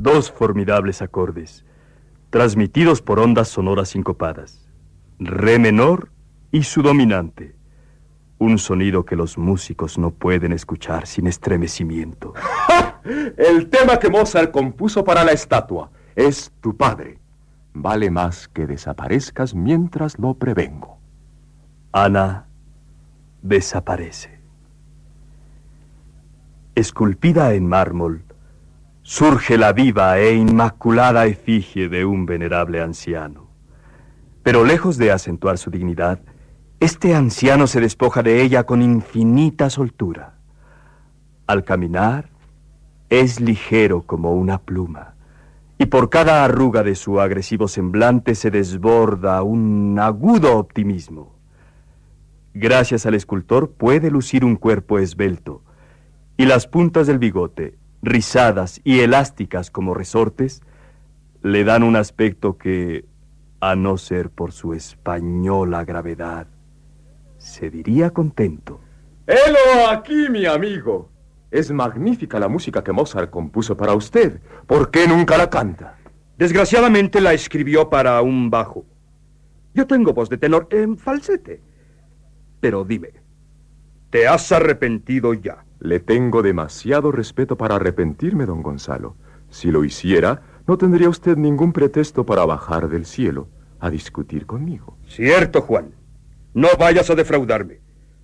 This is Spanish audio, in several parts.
Dos formidables acordes, transmitidos por ondas sonoras sincopadas, re menor y su dominante. Un sonido que los músicos no pueden escuchar sin estremecimiento. ¡Ja! El tema que Mozart compuso para la estatua es Tu padre. Vale más que desaparezcas mientras lo prevengo. Ana desaparece. Esculpida en mármol, surge la viva e inmaculada efigie de un venerable anciano. Pero lejos de acentuar su dignidad, este anciano se despoja de ella con infinita soltura. Al caminar, es ligero como una pluma, y por cada arruga de su agresivo semblante se desborda un agudo optimismo. Gracias al escultor puede lucir un cuerpo esbelto, y las puntas del bigote, rizadas y elásticas como resortes, le dan un aspecto que, a no ser por su española gravedad, se diría contento. ¡Helo aquí, mi amigo! Es magnífica la música que Mozart compuso para usted. ¿Por qué nunca la canta? Desgraciadamente la escribió para un bajo. Yo tengo voz de tenor en falsete. Pero dime, ¿te has arrepentido ya? Le tengo demasiado respeto para arrepentirme, don Gonzalo. Si lo hiciera, no tendría usted ningún pretexto para bajar del cielo a discutir conmigo. Cierto, Juan. No vayas a defraudarme.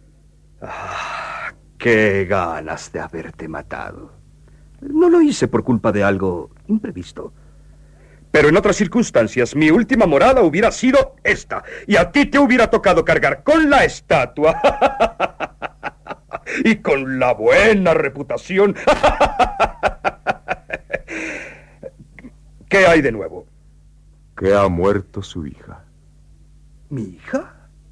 ¡Qué ganas de haberte matado! No lo hice por culpa de algo imprevisto. Pero en otras circunstancias, mi última morada hubiera sido esta, y a ti te hubiera tocado cargar con la estatua y con la buena reputación. ¿Qué hay de nuevo? Que ha muerto su hija. ¿Mi hija?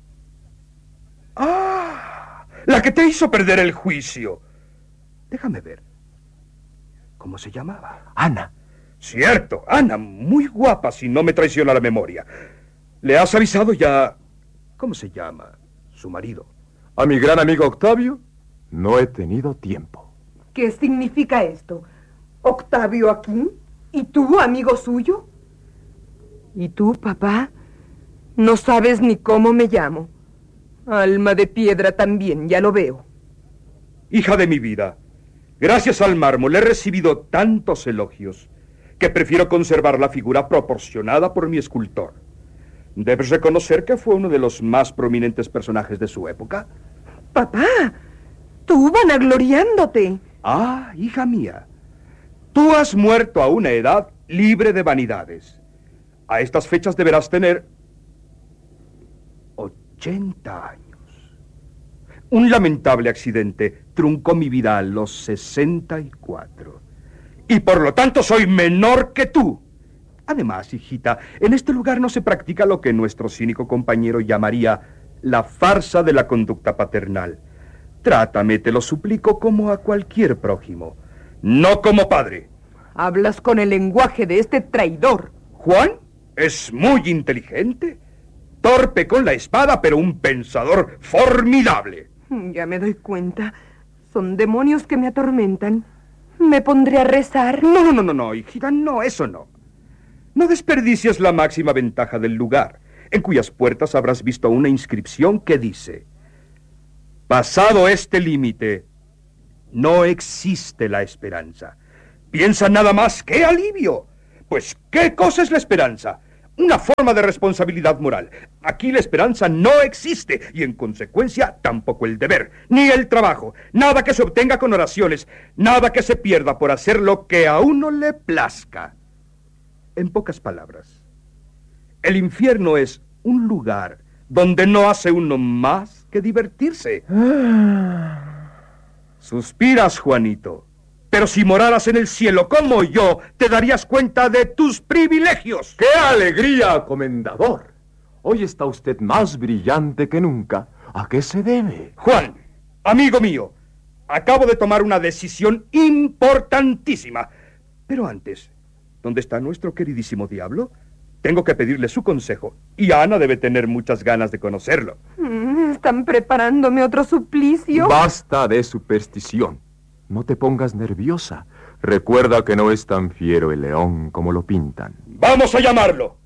¡Ah! La que te hizo perder el juicio. Déjame ver. ¿Cómo se llamaba? Ana. Cierto, Ana, muy guapa si no me traiciona la memoria. ¿Le has avisado ya? ¿Cómo se llama su marido? A mi gran amigo Octavio, no he tenido tiempo. ¿Qué significa esto? ¿Octavio aquí? ¿Y tú, amigo suyo? ¿Y tú, papá? No sabes ni cómo me llamo. Alma de piedra también, ya lo veo. Hija de mi vida, gracias al mármol he recibido tantos elogios que prefiero conservar la figura proporcionada por mi escultor. Debes reconocer que fue uno de los más prominentes personajes de su época. Papá, tú vanagloriándote. Ah, hija mía, tú has muerto a una edad libre de vanidades. A estas fechas deberás tener 80 años. Un lamentable accidente truncó mi vida a los 64. Y por lo tanto soy menor que tú. Además, hijita, en este lugar no se practica lo que nuestro cínico compañero llamaría la farsa de la conducta paternal. Trátame, te lo suplico, como a cualquier prójimo, no como padre. Hablas con el lenguaje de este traidor. Juan es muy inteligente, torpe con la espada, pero un pensador formidable. Ya me doy cuenta. Son demonios que me atormentan. ¿Me pondré a rezar? No, hijita, no, eso no. No desperdicies la máxima ventaja del lugar, en cuyas puertas habrás visto una inscripción que dice: pasado este límite, no existe la esperanza. Piensa nada más, ¡qué alivio! Pues, ¿qué cosa es la esperanza? Una forma de responsabilidad moral. Aquí la esperanza no existe y en consecuencia tampoco el deber, ni el trabajo. Nada que se obtenga con oraciones, nada que se pierda por hacer lo que a uno le plazca. En pocas palabras, el infierno es un lugar donde no hace uno más que divertirse. Suspiras, Juanito. Pero si moraras en el cielo como yo, te darías cuenta de tus privilegios. ¡Qué alegría, comendador! Hoy está usted más brillante que nunca. ¿A qué se debe? Juan, amigo mío, acabo de tomar una decisión importantísima. Pero antes, ¿dónde está nuestro queridísimo diablo? Tengo que pedirle su consejo, y Ana debe tener muchas ganas de conocerlo. ¿Están preparándome otro suplicio? Basta de superstición. No te pongas nerviosa. Recuerda que no es tan fiero el león como lo pintan. ¡Vamos a llamarlo!